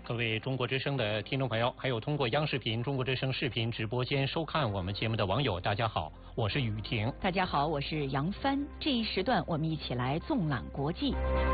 各位中国之声的听众朋友，还有通过央视频、中国之声视频直播间收看我们节目的网友，大家好，我是雨婷。 大家好，我是杨帆。这一时段我们一起来纵览国际。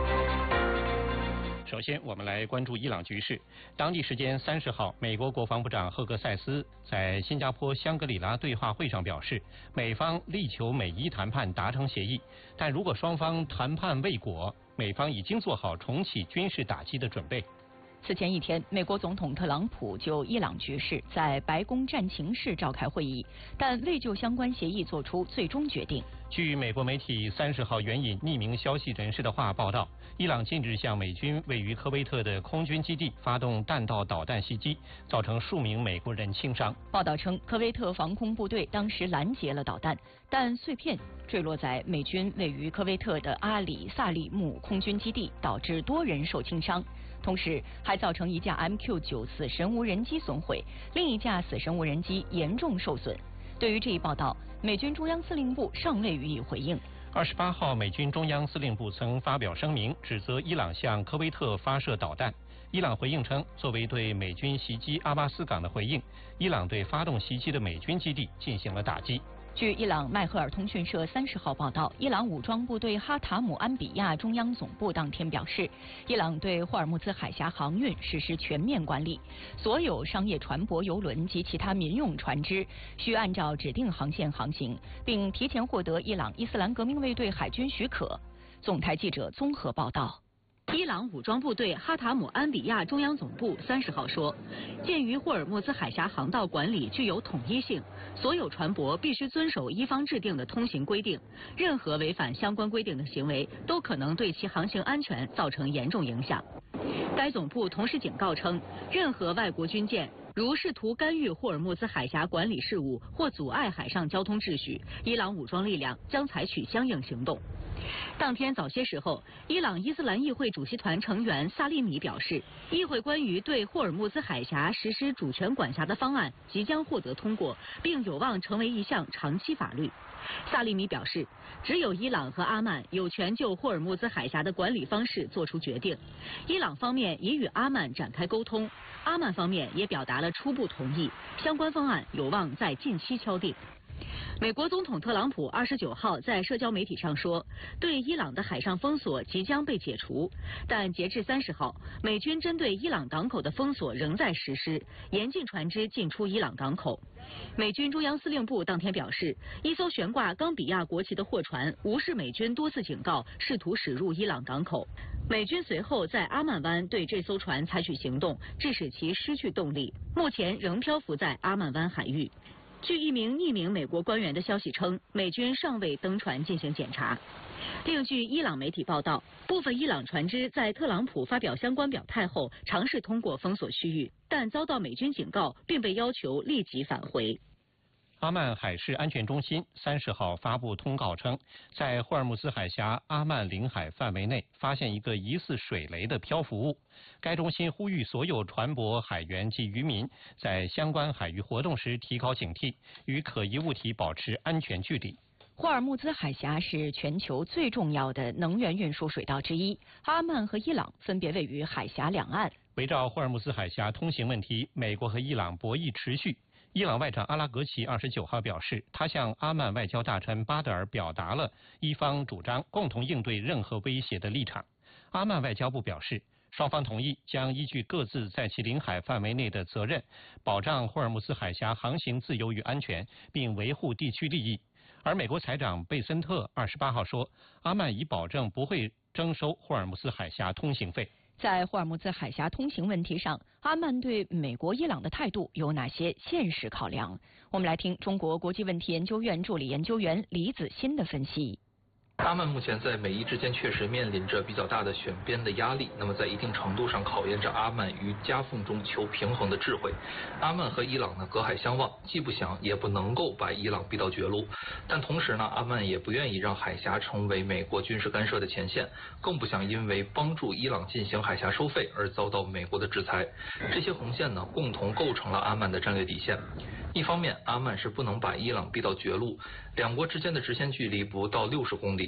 首先，我们来关注伊朗局势。当地时间30号，美国国防部长赫格塞斯在新加坡香格里拉对话会上表示，美方力求美伊谈判达成协议，但如果双方谈判未果，美方已经做好重启军事打击的准备。 此前一天，美国总统特朗普就伊朗局势在白宫战情室召开会议，但未就相关协议作出最终决定。 据美国媒体30号援引匿名消息人士的话报道，伊朗近日向美军位于科威特的空军基地发动弹道导弹袭击，造成数名美国人轻伤。 报道称，科威特防空部队当时拦截了导弹，但碎片坠落在美军位于科威特的阿里萨利木空军基地，导致多人受轻伤。同时还造成一架 MQ-9死神无人机损毁，另一架死神无人机严重受损。对于这一报道，美军中央司令部尚未予以回应。 28号，美军中央司令部曾发表声明，指责伊朗向科威特发射导弹。伊朗回应称，作为对美军袭击阿巴斯港的回应，伊朗对发动袭击的美军基地进行了打击。 据伊朗迈赫尔通讯社30号报道，伊朗武装部队哈塔姆安比亚中央总部当天表示，伊朗对霍尔木兹海峡航运实施全面管理，所有商业船舶、油轮及其他民用船只需按照指定航线航行，并提前获得伊朗伊斯兰革命卫队海军许可。总台记者综合报道。伊朗武装部队哈塔姆安比亚中央总部30号说，鉴于霍尔木兹海峡航道管理具有统一性，所有船舶必须遵守伊方制定的通行规定，任何违反相关规定的行为都可能对其航行安全造成严重影响。该总部同时警告称，任何外国军舰如试图干预霍尔木兹海峡管理事务或阻碍海上交通秩序，伊朗武装力量将采取相应行动。当天早些时候，伊朗伊斯兰议会主席团成员萨利米表示，议会关于对霍尔木兹海峡实施主权管辖的方案即将获得通过，并有望成为一项长期法律。萨利米表示，只有伊朗和阿曼有权就霍尔木兹海峡的管理方式作出决定。伊朗方面已与阿曼展开沟通，阿曼方面也表达了初步同意，相关方案有望在近期敲定。美国总统特朗普29号在社交媒体上说，对伊朗的海上封锁即将被解除，但截至30号，美军针对伊朗港口的封锁仍在实施，严禁船只进出伊朗港口。美军中央司令部当天表示，一艘悬挂冈比亚国旗的货船无视美军多次警告，试图驶入伊朗港口。美军随后在阿曼湾对这艘船采取行动，致使其失去动力，目前仍漂浮在阿曼湾海域。据一名匿名美国官员的消息称，美军尚未登船进行检查。另据伊朗媒体报道，部分伊朗船只在特朗普发表相关表态后，尝试通过封锁区域，但遭到美军警告，并被要求立即返回。 阿曼海事安全中心30号发布通告称，在霍尔木兹海峡阿曼领海范围内发现一个疑似水雷的漂浮物。该中心呼吁所有船舶、海员及渔民在相关海域活动时提高警惕，与可疑物体保持安全距离。 霍尔木兹海峡是全球最重要的能源运输水道之一，阿曼和伊朗分别位于海峡两岸。 围绕霍尔木兹海峡通行问题，美国和伊朗博弈持续。伊朗外长阿拉格齐29号表示，他向阿曼外交大臣巴德尔表达了伊方主张共同应对任何威胁的立场。阿曼外交部表示，双方同意将依据各自在其领海范围内的责任，保障霍尔木兹海峡航行自由与安全，并维护地区利益。而美国财长贝森特28号说，阿曼已保证不会征收霍尔木兹海峡通行费。 在霍尔木兹海峡通行问题上，阿曼对美国、伊朗的态度有哪些现实考量？我们来听中国国际问题研究院助理研究员李子欣的分析。 阿曼目前在美伊之间确实面临着比较大的选边的压力，那么在一定程度上考验着阿曼于夹缝中求平衡的智慧。阿曼和伊朗呢隔海相望，既不想也不能够把伊朗逼到绝路，但同时呢，阿曼也不愿意让海峡成为美国军事干涉的前线，更不想因为帮助伊朗进行海峡收费而遭到美国的制裁。这些红线呢，共同构成了阿曼的战略底线。一方面，阿曼是不能把伊朗逼到绝路，两国之间的直线距离不到60公里。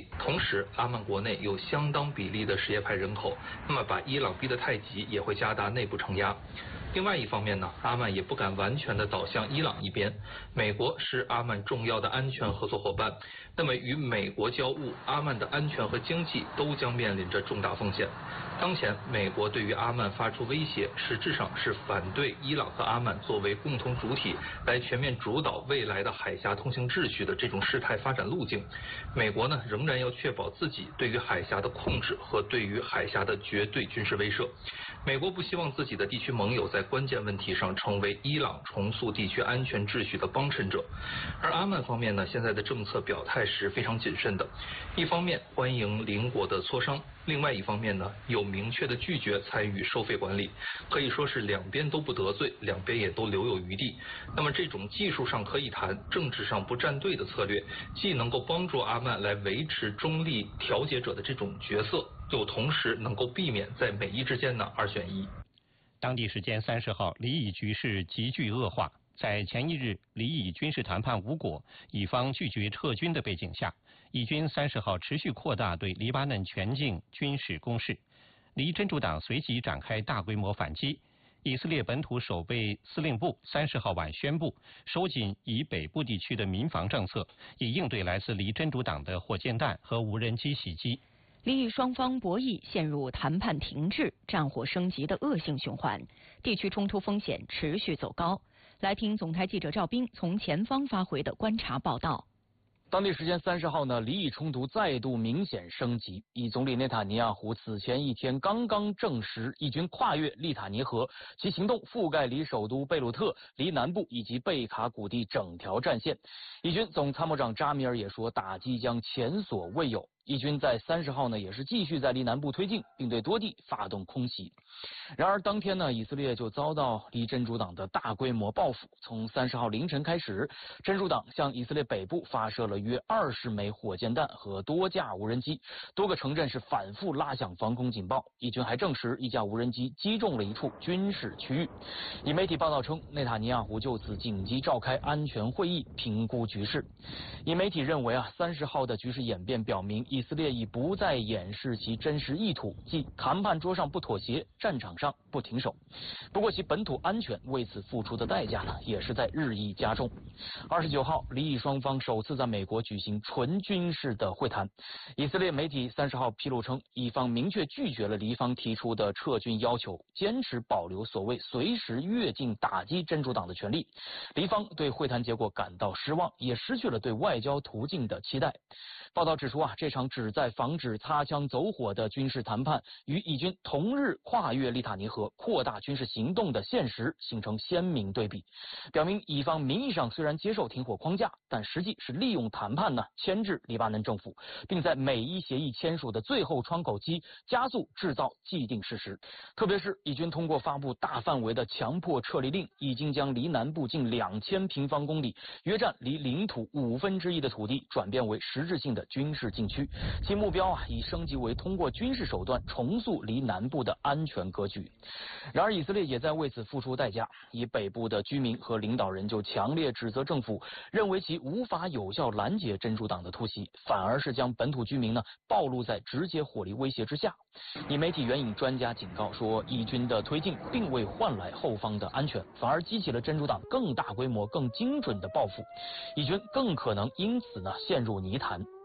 力，同时阿曼国内有相当比例的什叶派人口，那么把伊朗逼得太急，也会加大内部承压。另外一方面呢，阿曼也不敢完全的倒向伊朗一边。美国是阿曼重要的安全合作伙伴，那么与美国交恶，阿曼的安全和经济都将面临着重大风险。当前，美国对于阿曼发出威胁，实质上是反对伊朗和阿曼作为共同主体来全面主导未来的海峡通行秩序的这种事态发展路径。美国呢，仍然要确保自己对于海峡的控制和对于海峡的绝对军事威慑。美国不希望自己的地区盟友在关键问题上成为伊朗重塑地区安全秩序的帮衬者。而阿曼方面呢，现在的政策表态是非常谨慎的，一方面欢迎邻国的磋商，另外一方面呢，有明确的拒绝参与收费管理，可以说是两边都不得罪，两边也都留有余地。那么这种技术上可以谈，政治上不站队的策略，既能够帮助阿曼来维持中立调解者的这种角色，又同时能够避免在美伊之间呢二选一。 当地时间30号，黎以局势急剧恶化。在前一日黎以军事谈判无果，以方拒绝撤军的背景下，以军30号持续扩大对黎巴嫩全境军事攻势。黎真主党随即展开大规模反击。以色列本土守备司令部30号晚宣布收紧以北部地区的民防政策，以应对来自黎真主党的火箭弹和无人机袭击。 黎以双方博弈陷入谈判停滞、战火升级的恶性循环，地区冲突风险持续走高。来听总台记者赵斌从前方发回的观察报道。 当地时间30号呢，黎以冲突再度明显升级。以总理内塔尼亚胡此前一天刚刚证实，以军跨越利塔尼河，其行动覆盖黎首都贝鲁特、黎南部以及贝卡谷地整条战线。以军总参谋长扎米尔也说，打击将前所未有。以军在30号呢，也是继续在黎南部推进，并对多地发动空袭。然而当天呢，以色列就遭到黎真主党的大规模报复。从30号凌晨开始，真主党向以色列北部发射了约20枚火箭弹和多架无人机，多个城镇是反复拉响防空警报。以军还证实，一架无人机击中了一处军事区域。以媒体报道称，内塔尼亚胡就此紧急召开安全会议，评估局势。以媒体认为30号的局势演变表明，以色列已不再掩饰其真实意图，即谈判桌上不妥协，战场上不停手。不过其本土安全为此付出的代价呢，也是在日益加重。29号，黎以双方首次在美国举行纯军事的会谈。以色列媒体30号披露称，以方明确拒绝了黎方提出的撤军要求，坚持保留所谓随时越境打击真主党的权利。黎方对会谈结果感到失望，也失去了对外交途径的期待。报道指出这场旨在防止擦枪走火的军事谈判与以军同日跨越利塔尼河扩大军事行动的现实形成鲜明对比，表明以方名义上虽然接受停火框架，但实际是利用谈判牵制黎巴嫩政府，并在美伊协议签署的最后窗口期加速制造既定事实。特别是以军通过发布大范围的强迫撤离令，已经将黎南部近2000平方公里，约占黎领土1/5的土地转变为实质性的军事禁区，其目标已升级为通过军事手段重塑黎南部的安全格局。然而以色列也在为此付出代价，以北部的居民和领导人就强烈指责政府，认为其无法有效拦截真主党的突袭，反而是将本土居民暴露在直接火力威胁之下。以媒体援引专家警告说，以军的推进并未换来后方的安全，反而激起了真主党更大规模、更精准的报复，以军更可能因此陷入泥潭。